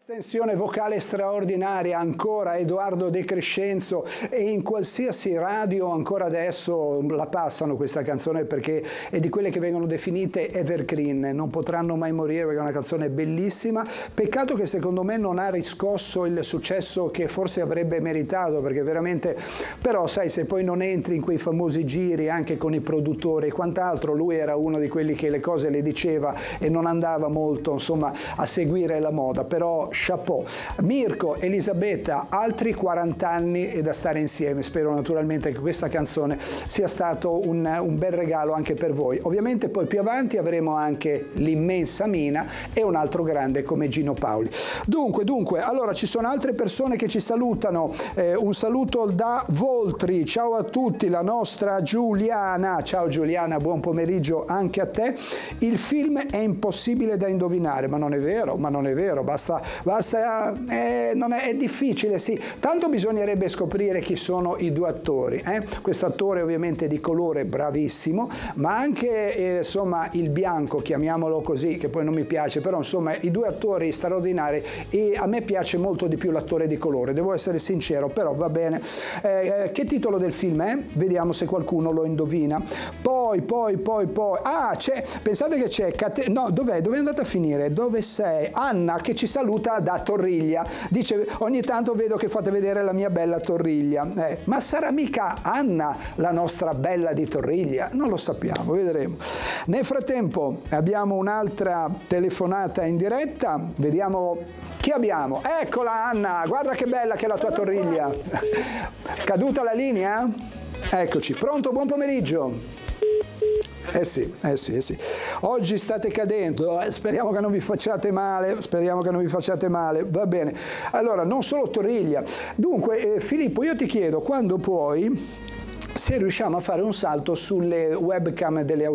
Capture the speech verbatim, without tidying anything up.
Estensione vocale straordinaria, ancora Edoardo De Crescenzo, e in qualsiasi radio ancora adesso la passano questa canzone perché è di quelle che vengono definite evergreen, non potranno mai morire perché è una canzone bellissima. Peccato che secondo me non ha riscosso il successo che forse avrebbe meritato, perché veramente, però sai, se poi non entri in quei famosi giri anche con i produttori e quant'altro, lui era uno di quelli che le cose le diceva e non andava molto insomma a seguire la moda, però chapeau. Mirko, Elisabetta, altri quaranta anni e da stare insieme. Spero naturalmente che questa canzone sia stato un, un bel regalo anche per voi. Ovviamente poi più avanti avremo anche l'immensa Mina e un altro grande come Gino Paoli. Dunque, dunque, allora ci sono altre persone che ci salutano. Eh, un saluto da Voltri. Ciao a tutti, la nostra Giuliana. Ciao Giuliana, buon pomeriggio anche a te. Il film è impossibile da indovinare, ma non è vero, ma non è vero, basta Basta, eh, non è, è difficile, sì. Tanto bisognerebbe scoprire chi sono i due attori. Eh? Questo attore ovviamente di colore bravissimo, ma anche eh, insomma il bianco, chiamiamolo così, che poi non mi piace, però insomma i due attori straordinari, e a me piace molto di più l'attore di colore, devo essere sincero, però va bene. Eh, che titolo del film è? Vediamo se qualcuno lo indovina. Poi, poi, poi, poi, ah, c'è, pensate che c'è, Cate- no, dov'è? Dove è andata a finire? Dove sei? Anna che ci saluta da Torriglia, dice ogni tanto vedo che fate vedere la mia bella Torriglia, eh, ma sarà mica Anna la nostra bella di Torriglia? Non lo sappiamo, vedremo. Nel frattempo abbiamo un'altra telefonata in diretta, vediamo chi abbiamo. Eccola Anna, guarda che bella che è la tua Torriglia. Caduta la linea? Eccoci, pronto, buon pomeriggio. Eh sì, eh sì, eh sì. Oggi state cadendo, eh, speriamo che non vi facciate male, speriamo che non vi facciate male, va bene. Allora, non solo Torriglia. Dunque, eh, Filippo, io ti chiedo, quando puoi, se riusciamo a fare un salto sulle webcam delle